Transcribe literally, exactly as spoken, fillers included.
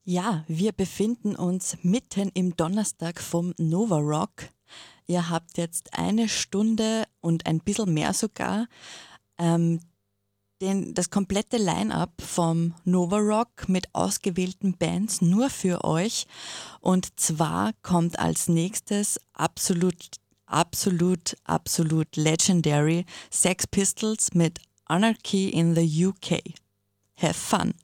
Ja, wir befinden uns mitten im Donnerstag vom Nova Rock. Ihr habt jetzt eine Stunde und ein bisschen mehr sogar ähm, den, das komplette Line-up vom Nova Rock mit ausgewählten Bands nur für euch. Und zwar kommt als nächstes absolut, absolut, absolut legendary Sex Pistols mit Anarchy in the U K. Have fun!